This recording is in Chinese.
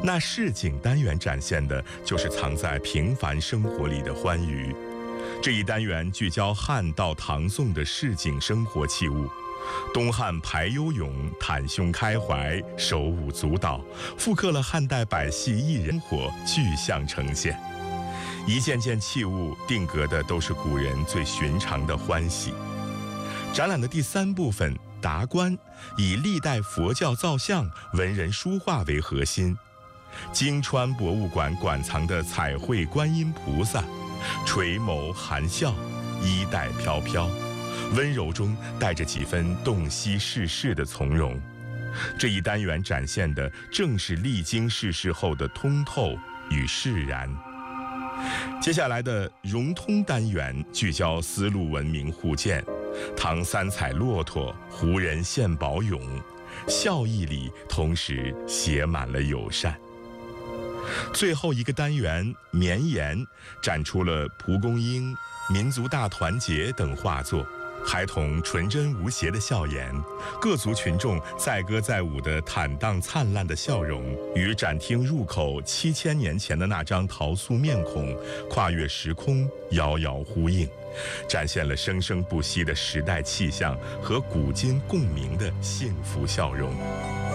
那市井单元展现的就是藏在平凡生活里的欢愉。这一单元聚焦汉到唐宋的市井生活器物，东汉排忧咏、袒胸开怀、手舞足蹈，复刻了汉代百戏艺人生活，具象呈现。一件件器物定格的都是古人最寻常的欢喜。展览的第3部分达观，以历代佛教造像、文人书画为核心。京川博物馆馆藏的彩绘观音菩萨，垂眸含笑，衣带飘飘，温柔中带着几分洞悉世事的从容。这一单元展现的正是历经世事后的通透与释然。接下来的融通单元聚焦丝路文明互鉴，唐三彩骆驼、胡人献宝俑，笑意里同时写满了友善。最后一个单元绵延，展出了蒲公英、民族大团结等画作，孩童纯真无邪的笑颜，各族群众载歌载舞的坦荡灿烂的笑容，与展厅入口7000年前的那张陶塑面孔跨越时空，遥遥呼应，展现了生生不息的时代气象和古今共鸣的幸福笑容。